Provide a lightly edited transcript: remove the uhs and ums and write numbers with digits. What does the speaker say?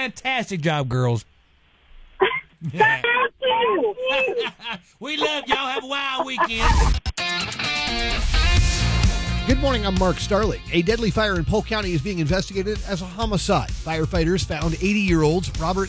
fantastic job, girls. Thank you. We love y'all. Have a wild weekend. Good morning, I'm Mark Starling. A deadly fire in Polk County is being investigated as a homicide. Firefighters found 80-year-olds Robert